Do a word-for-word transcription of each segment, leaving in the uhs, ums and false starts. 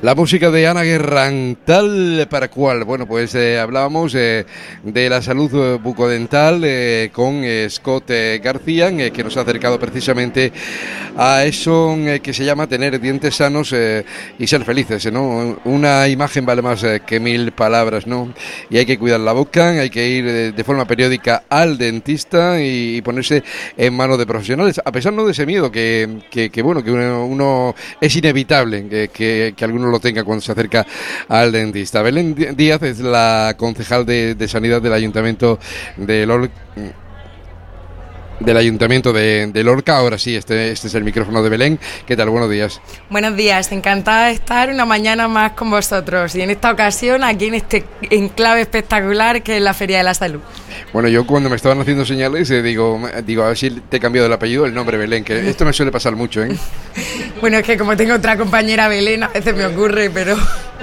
La música de Ana Guerrán, tal para cual. Bueno, pues eh, hablábamos eh, de la salud eh, bucodental eh, con eh, Scott eh, García, eh, que nos ha acercado precisamente a eso eh, que se llama tener dientes sanos eh, y ser felices, ¿no? Una imagen vale más eh, que mil palabras, ¿no? Y hay que cuidar la boca, hay que ir eh, de forma periódica al dentista y, y ponerse en manos de profesionales, a pesar no de ese miedo que, que, que bueno, que uno, uno es inevitable que, que, que alguno lo tenga cuando se acerca al dentista. Belén Díaz es la concejal de, de Sanidad del Ayuntamiento de Lorca, del Ayuntamiento de, de Lorca. Ahora sí, este, este es el micrófono de Belén. ¿Qué tal? Buenos días. Buenos días, encantada de estar una mañana más con vosotros y en esta ocasión aquí en este enclave espectacular que es la Feria de la Salud. Bueno, yo cuando me estaban haciendo señales eh, digo, digo, a ver si te he cambiado el apellido, el nombre Belén, que esto me suele pasar mucho, ¿eh? Bueno, es que como tengo otra compañera Belén, a veces me ocurre, pero...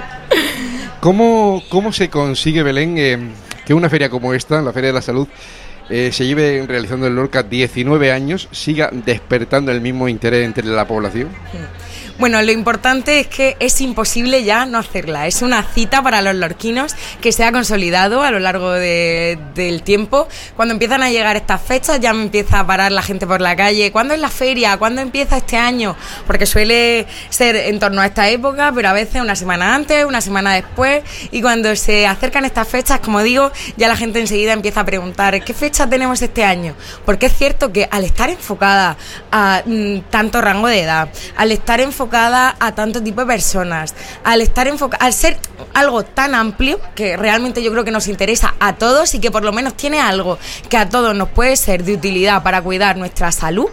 ¿Cómo, cómo se consigue, Belén, eh, que una feria como esta, la Feria de la Salud, eh, se lleve realizando en Lorca diecinueve años, siga despertando el mismo interés entre la población? Bueno, lo importante es que es imposible ya no hacerla. Es una cita para los lorquinos que se ha consolidado a lo largo de, del tiempo. Cuando empiezan a llegar estas fechas ya me empieza a parar la gente por la calle. ¿Cuándo es la feria? ¿Cuándo empieza este año? Porque suele ser en torno a esta época, pero a veces una semana antes, una semana después. Y cuando se acercan estas fechas, como digo, ya la gente enseguida empieza a preguntar ¿qué fecha tenemos este año? Porque es cierto que al estar enfocada a mm, tanto rango de edad, al estar enfocada enfocada a tanto tipo de personas, al estar enfocada, al ser algo tan amplio que realmente yo creo que nos interesa a todos y que por lo menos tiene algo que a todos nos puede ser de utilidad para cuidar nuestra salud,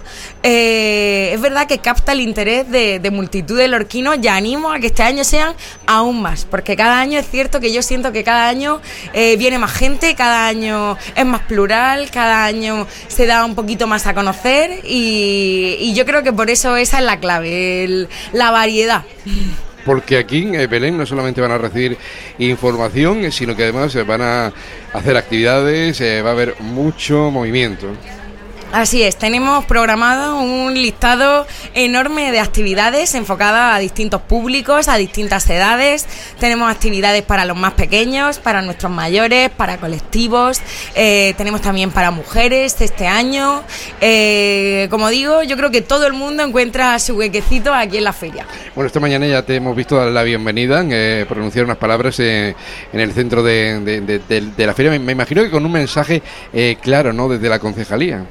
eh, es verdad que capta el interés de, de multitud de lorquinos y animo a que este año sean aún más, porque cada año es cierto que yo siento que cada año eh, viene más gente, cada año es más plural, cada año se da un poquito más a conocer y, y yo creo que por eso esa es la clave, el, la variedad. Porque aquí en Belén no solamente van a recibir información, sino que además van a hacer actividades, va a haber mucho movimiento. Así es, tenemos programado un listado enorme de actividades enfocadas a distintos públicos, a distintas edades. Tenemos actividades para los más pequeños, para nuestros mayores, para colectivos. Eh, tenemos también para mujeres este año. Eh, como digo, yo creo que todo el mundo encuentra su huequecito aquí en la feria. Bueno, esta mañana ya te hemos visto dar la bienvenida, eh, pronunciar unas palabras eh, en el centro de, de, de, de, de la feria. Me, me imagino que con un mensaje eh, claro, ¿no?, desde la concejalía.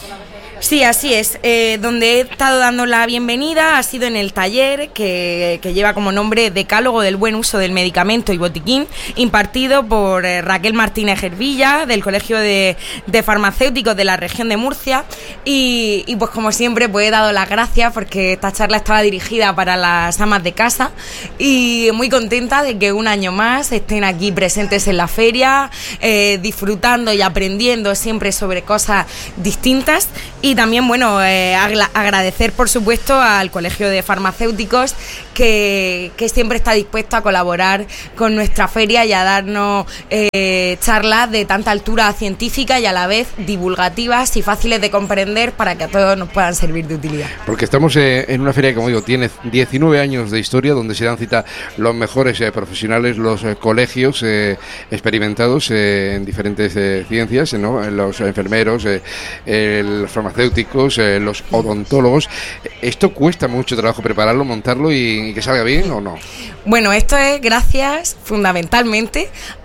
Sí, así es. Eh, donde he estado dando la bienvenida ha sido en el taller que, que lleva como nombre Decálogo del Buen Uso del Medicamento y Botiquín, impartido por eh, Raquel Martínez Hervilla, del Colegio de, de Farmacéuticos de la región de Murcia. Y, y pues como siempre pues he dado las gracias porque esta charla estaba dirigida para las amas de casa y muy contenta de que un año más estén aquí presentes en la feria, eh, disfrutando y aprendiendo siempre sobre cosas distintas. Y también, bueno, eh, agradecer, por supuesto, al Colegio de Farmacéuticos que, que siempre está dispuesto a colaborar con nuestra feria y a darnos eh, charlas de tanta altura científica y a la vez divulgativas y fáciles de comprender para que a todos nos puedan servir de utilidad. Porque estamos eh, en una feria que, como digo, tiene diecinueve años de historia, donde se dan cita los mejores eh, profesionales, los eh, colegios eh, experimentados eh, en diferentes eh, ciencias, ¿no? Los enfermeros, eh, el farmacéutico, Eh, los odontólogos. ¿Esto cuesta mucho trabajo prepararlo, montarlo y, y que salga bien o no? Bueno, esto es gracias fundamentalmente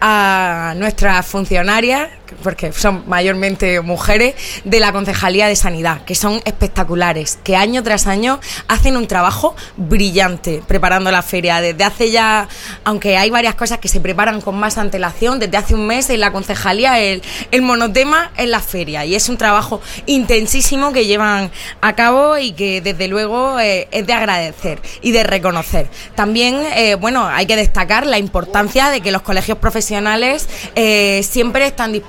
a nuestras funcionarias, porque son mayormente mujeres, de la Concejalía de Sanidad, que son espectaculares, que año tras año hacen un trabajo brillante preparando la feria. Desde hace ya, aunque hay varias cosas que se preparan con más antelación, desde hace un mes en la Concejalía el, el monotema es la feria y es un trabajo intensísimo que llevan a cabo y que desde luego eh, es de agradecer y de reconocer. También, eh, bueno, hay que destacar la importancia de que los colegios profesionales eh, siempre están dispuestos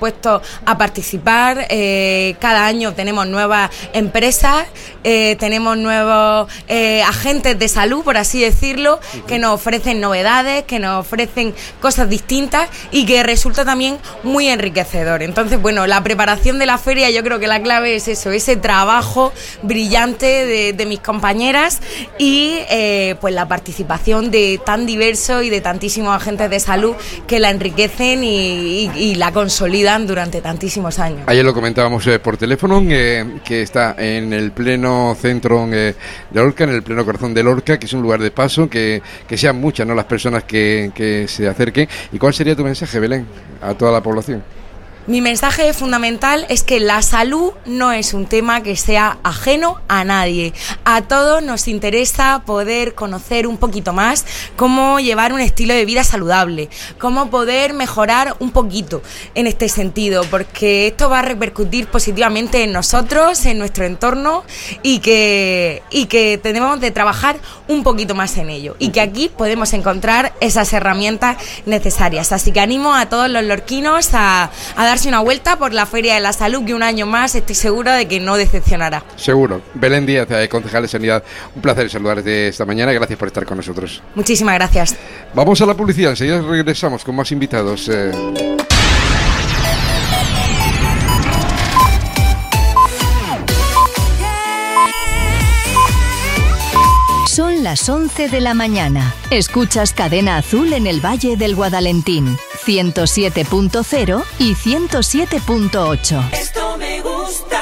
dispuestos a participar. Eh, cada año tenemos nuevas empresas, eh, tenemos nuevos eh, agentes de salud, por así decirlo, que nos ofrecen novedades, que nos ofrecen cosas distintas y que resulta también muy enriquecedor. Entonces, bueno, la preparación de la feria, yo creo que la clave es eso, ese trabajo brillante de, de mis compañeras y eh, pues la participación de tan diversos y de tantísimos agentes de salud que la enriquecen y, y, y la consolidan durante tantísimos años. Ayer lo comentábamos eh, por teléfono, eh, que está en el pleno centro eh, de Lorca, en el pleno corazón de Lorca, que es un lugar de paso, que, que sean muchas, ¿no?, las personas que, que se acerquen. ¿Y cuál sería tu mensaje, Belén, a toda la población? Mi mensaje fundamental es que la salud no es un tema que sea ajeno a nadie. A todos nos interesa poder conocer un poquito más cómo llevar un estilo de vida saludable, cómo poder mejorar un poquito en este sentido, porque esto va a repercutir positivamente en nosotros, en nuestro entorno y que, y que tenemos de trabajar un poquito más en ello y que aquí podemos encontrar esas herramientas necesarias. Así que animo a todos los lorquinos a, a dar una vuelta por la Feria de la Salud, que un año más estoy segura de que no decepcionará. Seguro. Belén Díaz, concejal de Sanidad, un placer saludarte esta mañana, gracias por estar con nosotros. Muchísimas gracias. Vamos a la publicidad, enseguida regresamos con más invitados. Eh... Son las once de la mañana. Escuchas Cadena Azul en el Valle del Guadalentín, ciento siete punto cero y ciento siete punto ocho. Esto me gusta.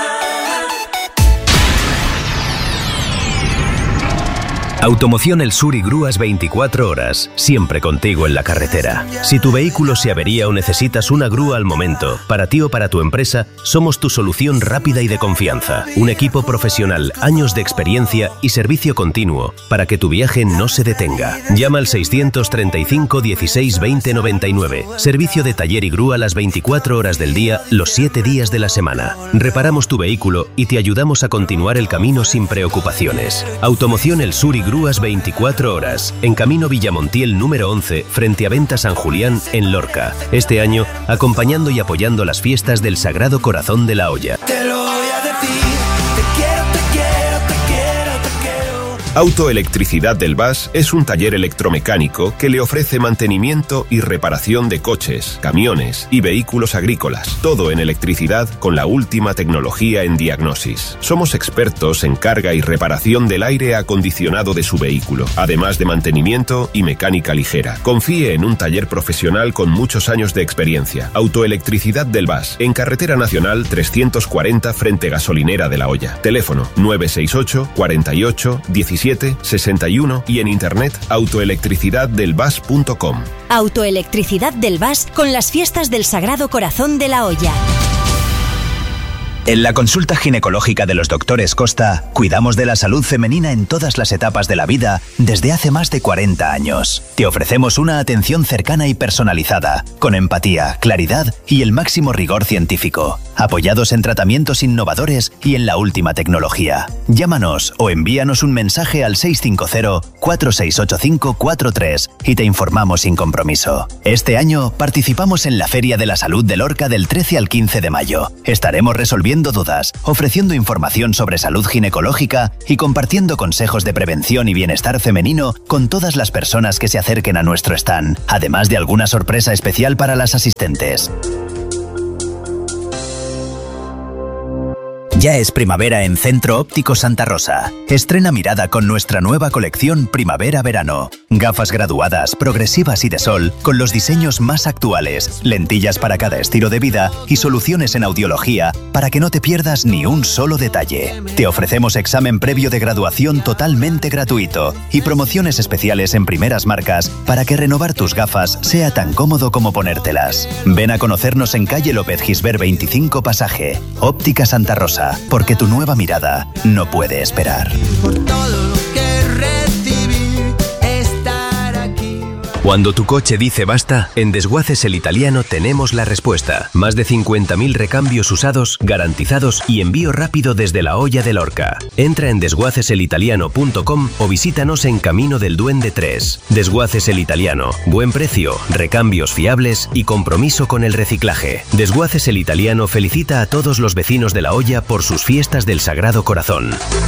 Automoción El Sur y grúas veinticuatro horas, siempre contigo en la carretera. Si tu vehículo se avería o necesitas una grúa al momento, para ti o para tu empresa, somos tu solución rápida y de confianza. Un equipo profesional, años de experiencia y servicio continuo, para que tu viaje no se detenga. Llama al seiscientos treinta y cinco, dieciséis, veinte, noventa y nueve. Servicio de taller y grúa las veinticuatro horas del día, los siete días de la semana. Reparamos tu vehículo y te ayudamos a continuar el camino sin preocupaciones. Automoción El Sur y grúas Grúas veinticuatro horas, en Camino Villamontiel número once, frente a Venta San Julián, en Lorca. Este año, acompañando y apoyando las fiestas del Sagrado Corazón de la Hoya. Te lo voy a decir, te quiero, te quiero, te quiero, te quiero. Autoelectricidad del Bas es un taller electromecánico que le ofrece mantenimiento y reparación de coches, camiones y vehículos agrícolas. Todo en electricidad con la última tecnología en diagnosis. Somos expertos en carga y reparación del aire acondicionado de su vehículo, además de mantenimiento y mecánica ligera. Confíe en un taller profesional con muchos años de experiencia. Autoelectricidad del Bas, en Carretera Nacional trescientos cuarenta frente Gasolinera de la Hoya. Teléfono nueve seis ocho, cuarenta y ocho, diecisiete, sesenta y uno y en internet autoelectricidad del bas punto com. Autoelectricidad del Bas con las fiestas del Sagrado Corazón de la Hoya. En la consulta ginecológica de los doctores Costa, cuidamos de la salud femenina en todas las etapas de la vida desde hace más de cuarenta años. Te ofrecemos una atención cercana y personalizada, con empatía, claridad y el máximo rigor científico, apoyados en tratamientos innovadores y en la última tecnología. Llámanos o envíanos un mensaje al seis cinco cero, cuatro seis ocho cinco cuatro tres y te informamos sin compromiso. Este año participamos en la Feria de la Salud de Lorca del trece al quince de mayo. Estaremos resolviendo dudas, ofreciendo información sobre salud ginecológica y compartiendo consejos de prevención y bienestar femenino con todas las personas que se acerquen a nuestro stand, además de alguna sorpresa especial para las asistentes. Ya es primavera en Centro Óptico Santa Rosa. Estrena mirada con nuestra nueva colección Primavera-Verano. Gafas graduadas, progresivas y de sol, con los diseños más actuales, lentillas para cada estilo de vida y soluciones en audiología para que no te pierdas ni un solo detalle. Te ofrecemos examen previo de graduación totalmente gratuito y promociones especiales en primeras marcas para que renovar tus gafas sea tan cómodo como ponértelas. Ven a conocernos en calle López Gisbert veinticinco Pasaje. Óptica Santa Rosa. Porque tu nueva mirada no puede esperar. Por todo lo que recibí, estar aquí. Cuando tu coche dice basta, en Desguaces El Italiano tenemos la respuesta. Más de cincuenta mil recambios usados, garantizados y envío rápido desde la Hoya de Lorca. Entra en desguaces el italiano punto com o visítanos en Camino del Duende tres. Desguaces El Italiano. Buen precio, recambios fiables y compromiso con el reciclaje. Desguaces El Italiano felicita a todos los vecinos de la Hoya por sus fiestas del Sagrado Corazón.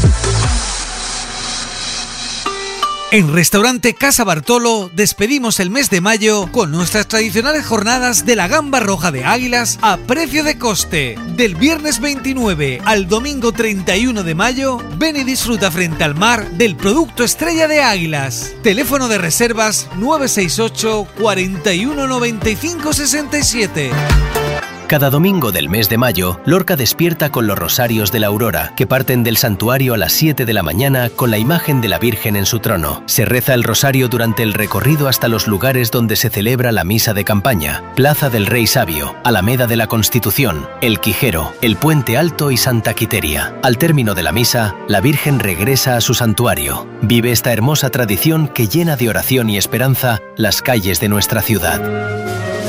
En Restaurante Casa Bartolo despedimos el mes de mayo con nuestras tradicionales jornadas de la gamba roja de Águilas a precio de coste. Del viernes veintinueve al domingo treinta y uno de mayo, ven y disfruta frente al mar del producto estrella de Águilas. Teléfono de reservas nueve seis ocho, cuarenta y uno, noventa y cinco, sesenta y siete. Cada domingo del mes de mayo, Lorca despierta con los rosarios de la aurora, que parten del santuario a las siete de la mañana con la imagen de la Virgen en su trono. Se reza el rosario durante el recorrido hasta los lugares donde se celebra la misa de campaña: Plaza del Rey Sabio, Alameda de la Constitución, El Quijero, el Puente Alto y Santa Quiteria. Al término de la misa, la Virgen regresa a su santuario. Vive esta hermosa tradición que llena de oración y esperanza las calles de nuestra ciudad.